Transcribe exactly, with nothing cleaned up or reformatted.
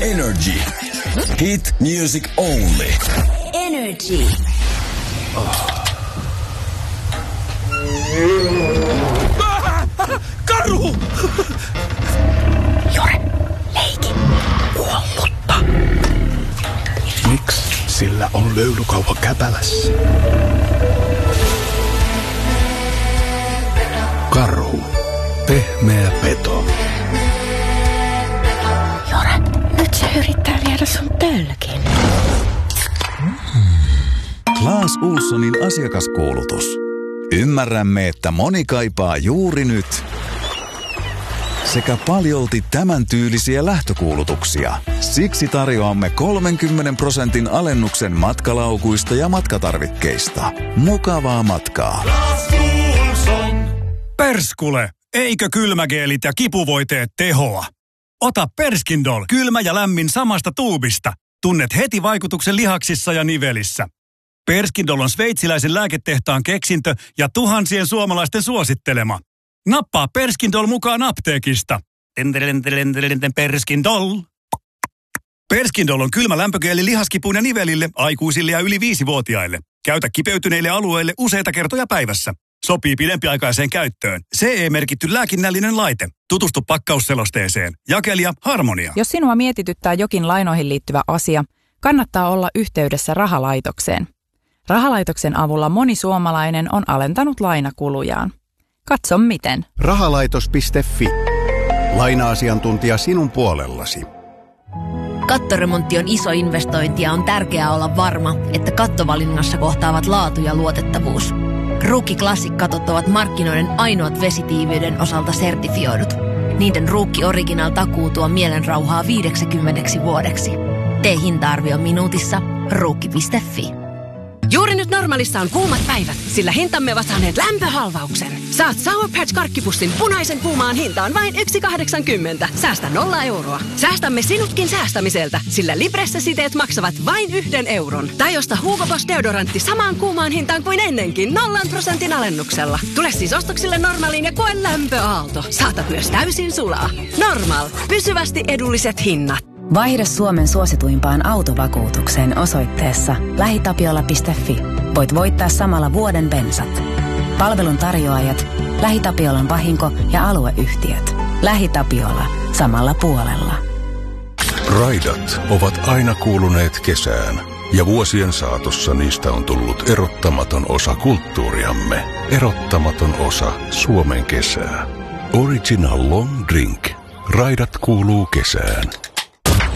Energy. Hit music only. Energy. Oh. Karhu! Jore, leiki. Kuollutta. Miksi sillä on löylykauha käpälässä? Karhu. Pehmeä peto. Jore, nyt se yrittää viedä sun tölkin. Claes Ohlsonin asiakaskuulutus. Ymmärrämme, että moni kaipaa juuri nyt sekä paljolti tämän tyylisiä lähtökuulutuksia. Siksi tarjoamme kolmenkymmenen prosentin alennuksen matkalaukuista ja matkatarvikkeista. Mukavaa matkaa. Claes Ohlson. Perskule, eikö kylmägeelit ja kipuvoiteet tehoa? Ota Perskindol, kylmä ja lämmin samasta tuubista. Tunnet heti vaikutuksen lihaksissa ja nivelissä. Perskindol on sveitsiläisen lääketehtaan keksintö ja tuhansien suomalaisten suosittelema. Nappaa Perskindol mukaan apteekista. Perskindol. Perskindol on kylmä lämpögeeli lihaskipuun ja nivelille, aikuisille ja yli viisivuotiaille. Käytä kipeytyneille alueille useita kertoja päivässä. Sopii pidempiaikaiseen käyttöön. C E-merkitty lääkinnällinen laite. Tutustu pakkausselosteeseen. Jakelija Harmonia. Jos sinua mietityttää jokin lainoihin liittyvä asia, kannattaa olla yhteydessä rahalaitokseen. Rahalaitoksen avulla moni suomalainen on alentanut lainakulujaan. Katso miten. Rahalaitos piste fi. Laina-asiantuntija sinun puolellasi. Kattoremontti on iso investointi ja on tärkeää olla varma, että kattovalinnassa kohtaavat laatu ja luotettavuus. Ruukki Classic-katot ovat markkinoiden ainoat vesitiiviyden osalta sertifioidut. Niiden Ruukki Original takuu tuo mielenrauhaa viideksikymmeneksi vuodeksi. Tee hinta-arvio minuutissa. Ruukki piste fi. Juuri nyt Normaalissa on kuumat päivät, sillä hintamme ovat saaneet lämpöhalvauksen. Saat Sour Patch karkkipussin punaisen kuumaan hintaan vain yksi kahdeksankymmentä. Säästä nolla euroa. Säästämme sinutkin säästämiseltä, sillä Libressa-siteet maksavat vain yhden euron. Tai osta Hugo Boss deodorantti samaan kuumaan hintaan kuin ennenkin nollan prosentin alennuksella. Tule siis ostoksille Normaaliin ja koe lämpöaalto. Saatat myös täysin sulaa. Normaal. Pysyvästi edulliset hinnat. Vaihda Suomen suosituimpaan autovakuutukseen osoitteessa lähitapiola piste fi. Voit voittaa samalla vuoden bensat. Palvelun tarjoajat, LähiTapiolan vahinko- ja alueyhtiöt. LähiTapiola. Samalla puolella. Raidat ovat aina kuuluneet kesään. Ja vuosien saatossa niistä on tullut erottamaton osa kulttuuriamme. Erottamaton osa Suomen kesää. Original Long Drink. Raidat kuuluu kesään.